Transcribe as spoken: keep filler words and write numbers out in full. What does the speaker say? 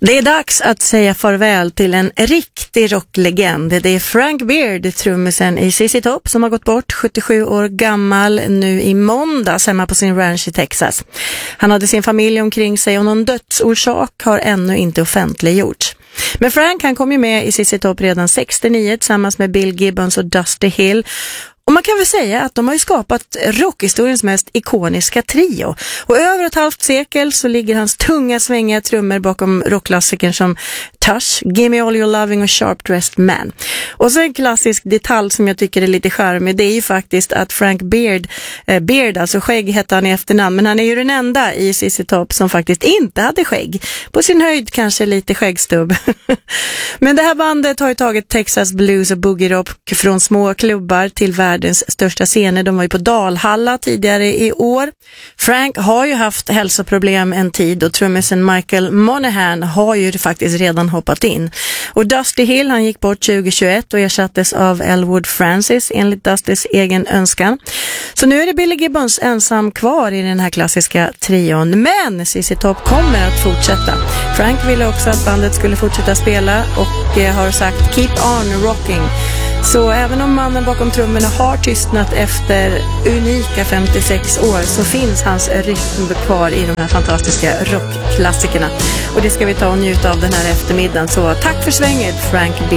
Det är dags att säga farväl till en riktig rocklegend. Det är Frank Beard, trummisen i Z Z Top, som har gått bort, sjuttiosju år gammal, nu i måndags hemma på sin ranch i Texas. Han hade sin familj omkring sig och någon dödsorsak har ännu inte offentliggjorts. Men Frank, han kom ju med i Z Z Top redan sextionio tillsammans med Bill Gibbons och Dusty Hill. Och man kan väl säga att de har ju skapat rockhistoriens mest ikoniska trio. Och över ett halvt sekel så ligger hans tunga svängiga trummor bakom rockklassikern som Tush, Gimme All Your Loving och Sharp Dressed Man. Och så en klassisk detalj som jag tycker är lite charmig, det är ju faktiskt att Frank Beard, eh, Beard, alltså skägg hette han i efternamn, men han är ju den enda i Z Z Top som faktiskt inte hade skägg. På sin höjd kanske lite skäggstubb. Men det här bandet har ju tagit Texas blues och boogie rock från små klubbar till världens största scener. De var ju på Dalhalla tidigare i år. Frank har ju haft hälsoproblem en tid och trummisen Michael Monaghan har ju faktiskt redan hoppat in. Och Dusty Hill, han gick bort tjugohundratjugoett och ersattes av Elwood Francis enligt Dustys egen önskan. Så nu är det Billy Gibbons ensam kvar i den här klassiska trion. Men Z Z Top kommer att fortsätta. Frank ville också att bandet skulle fortsätta spela och eh, har sagt keep on rocking. Så även om mannen bakom trummorna har tystnat efter unika femtiosex år så finns hans rytm kvar i de här fantastiska rockklassikerna. Och det ska vi ta och njuta av den här eftermiddagen. Så tack för svänget, Frank Beard.